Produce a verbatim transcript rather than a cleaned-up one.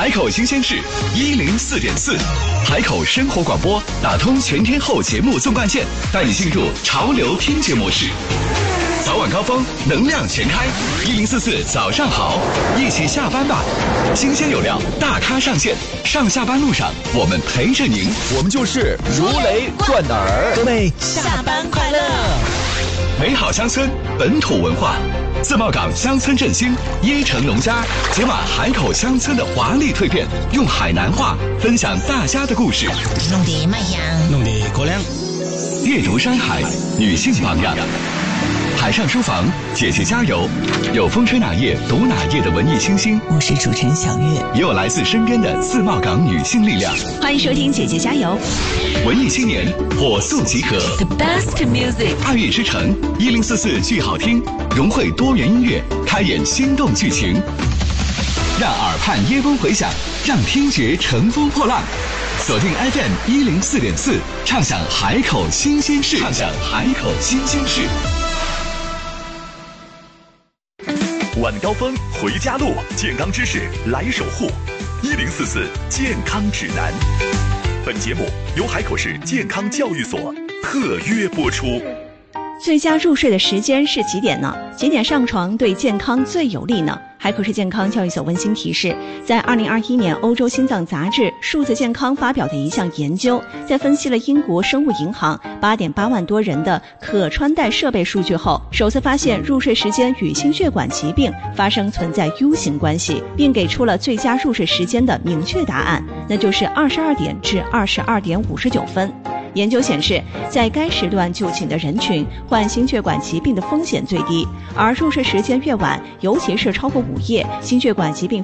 海口新鲜事一零四点四，海口生活广播打通全天候节目纵贯线，带你进入潮流听觉模式。早晚高峰，能量全开，一零四四早上好，一起下班吧。新鲜有料，大咖上线，上下班路上我们陪着您， 我们就是如雷贯耳。 各位下班快乐！ 美好乡村，本土文化。自贸港乡村振兴，椰城农家解码海口乡村的华丽蜕变，用海南话分享大家的故事。 弄得麦香， 弄得高粱。 阅读山海，女性榜样。海上书房，姐姐加油！有风吹哪页读哪页的文艺清新， 我是主持人小月， 也有来自身边的自贸港女性力量。 欢迎收听姐姐加油！ 文艺青年火速集合 ，The best music， 爱乐之城一零四四剧好听，融汇多元音乐，开演心动剧情，让耳畔耶风回响，让听觉乘风破浪。锁定 F M 一零四点四，畅享海口新鲜事，畅享海口新鲜事。晚高峰回家路，健康知识来守护。一零四四健康指南。本节目由海口市健康教育所特约播出。 最佳入睡的时间是几点呢？几点上床对健康最有利呢？海口市健康教育所温馨提示，在二零二一年欧洲心脏杂志数字健康发表的一项研究，在分析了英国生物银行 八点八万多人的可穿戴设备数据后，首次发现入睡时间与心血管疾病发生存在 U 型关系，并给出了最佳入睡时间的明确答案，那就是二十二点至二十二点五十九分。研究显示，在该时段就寝的人群患心血管疾病的风险最低，而入睡时间越晚，尤其是超过午夜，心血管疾病